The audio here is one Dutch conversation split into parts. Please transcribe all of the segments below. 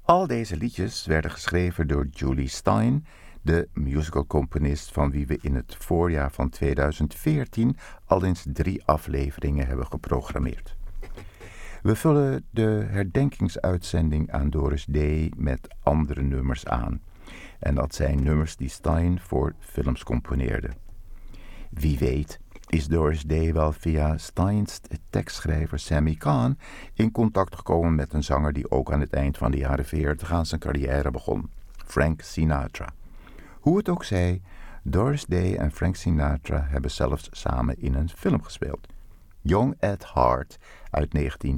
Al deze liedjes werden geschreven door Julie Stein, de musicalcomponist van wie we in het voorjaar van 2014 al eens 3 afleveringen hebben geprogrammeerd. We vullen de herdenkingsuitzending aan Doris Day met andere nummers aan. En dat zijn nummers die Stein voor films componeerde. Wie weet is Doris Day wel via Steins tekstschrijver Sammy Cahn in contact gekomen met een zanger die ook aan het eind van de jaren 40 aan zijn carrière begon, Frank Sinatra. Hoe het ook zij, Doris Day en Frank Sinatra hebben zelfs samen in een film gespeeld. Young at Heart uit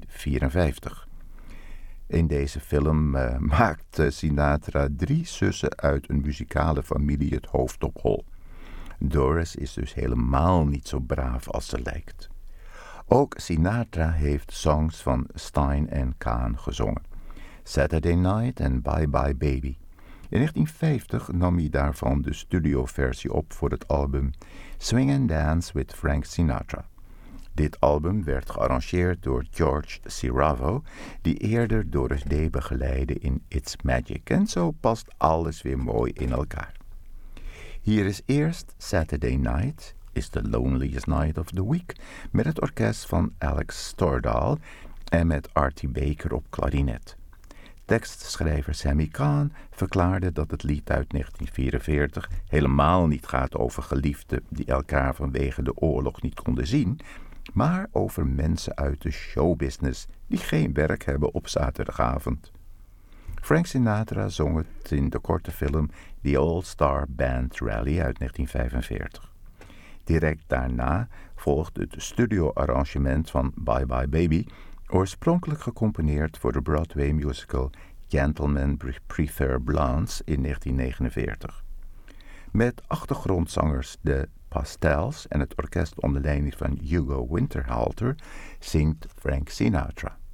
1954. In deze film maakt Sinatra 3 zussen uit een muzikale familie het hoofd op hol. Doris is dus helemaal niet zo braaf als ze lijkt. Ook Sinatra heeft songs van Stein en Cahn gezongen. Saturday Night en Bye Bye Baby. In 1950 nam hij daarvan de studioversie op voor het album Swing and Dance with Frank Sinatra. Dit album werd gearrangeerd door George Ciravo, die eerder Doris Day begeleidde in It's Magic. En zo past alles weer mooi in elkaar. Hier is eerst Saturday Night, is the loneliest night of the week, met het orkest van Alex Stordahl en met Artie Baker op klarinet. Tekstschrijver Sammy Cahn verklaarde dat het lied uit 1944 helemaal niet gaat over geliefden die elkaar vanwege de oorlog niet konden zien, maar over mensen uit de showbusiness die geen werk hebben op zaterdagavond. Frank Sinatra zong het in de korte film The All-Star Band Rally uit 1945. Direct daarna volgde het studioarrangement van Bye Bye Baby, oorspronkelijk gecomponeerd voor de Broadway musical Gentlemen Prefer Blondes in 1949. Met achtergrondzangers de Pastels en het orkest onder leiding van Hugo Winterhalter zingt Frank Sinatra.